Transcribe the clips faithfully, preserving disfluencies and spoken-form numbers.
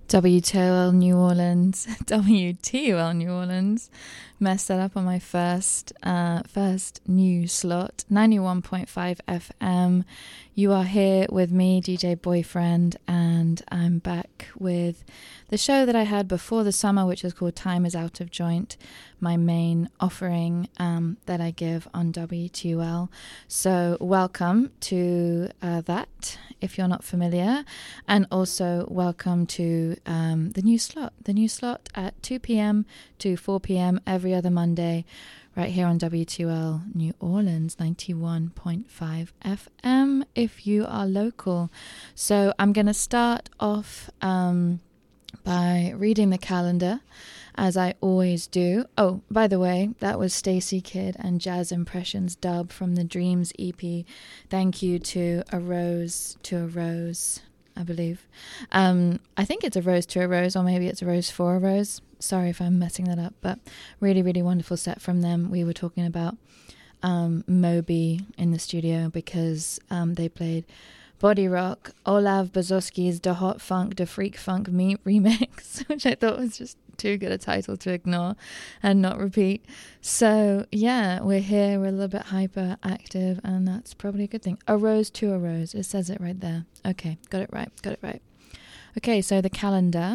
W T O L New Orleans, W T O L New Orleans, messed that up on my first uh, first new slot, ninety-one point five F M. You are here with me, D J Boyfriend, and I'm back with the show that I had before the summer, which is called Time is Out of Joint, my main offering um, that I give on W T O L. So welcome to uh, that, if you're not familiar, and also welcome to um, the new slot, the new slot at two p.m. to four p.m. every other Monday, right here on W T O L New Orleans, ninety-one point five F M, if you are local. So I'm going to start off um, by reading the calendar, as I always do. Oh, by the way, that was Stacey Kidd and Jazz Impressions dub from the Dreams E P. Thank you to A Rose to a Rose, I believe. Um, I think it's A Rose to a Rose, or maybe it's A Rose for a Rose. Sorry if I'm messing that up, but really, really wonderful set from them. We were talking about um, Moby in the studio because um, they played Body Rock, Olav Bazowski's Da Hot Funk, Da Freak Funk Me remix, which I thought was just too good a title to ignore and not repeat. So yeah, we're here, we're a little bit hyperactive, and that's probably a good thing. A Rose to a Rose, it says it right there. Okay, got it right, got it right. Okay, so the calendar.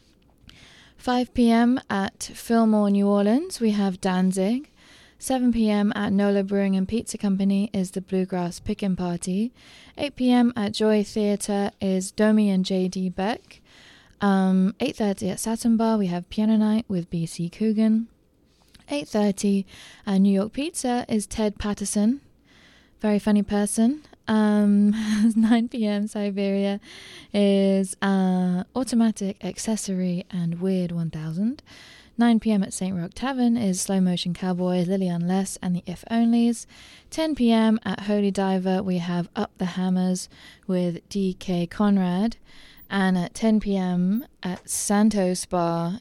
five p.m. at Fillmore, New Orleans, we have Danzig. seven p.m. at Nola Brewing and Pizza Company is the Bluegrass Pickin' Party. eight p.m. at Joy Theatre is Domi and J D Beck. Um, eight thirty at Saturn Bar, we have Piano Night with B C Coogan. eight thirty at New York Pizza is Ted Patterson, very funny person. Um, nine p.m. Siberia is uh, Automatic Accessory and Weird one thousand. nine p.m. at Saint Rock Tavern is Slow Motion Cowboys, Lillian Less and the If Onlys. ten p.m. at Holy Diver we have Up the Hammers with D K Conrad. And at ten p.m. at Santos Bar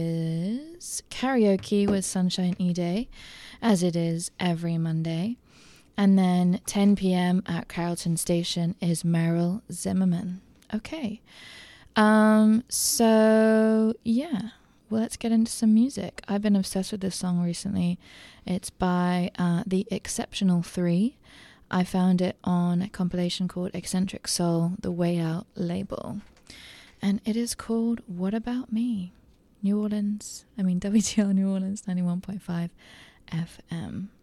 is karaoke with Sunshine E-Day, as it is every Monday. And then ten p.m. at Carrollton Station is Meryl Zimmerman. Okay. Um, so, yeah. Well, let's get into some music. I've been obsessed with this song recently. It's by uh, The Exceptional Three. I found it on a compilation called Eccentric Soul, the Way Out label. And it is called What About Me? New Orleans, I mean W T O L New Orleans, ninety-one point five F M.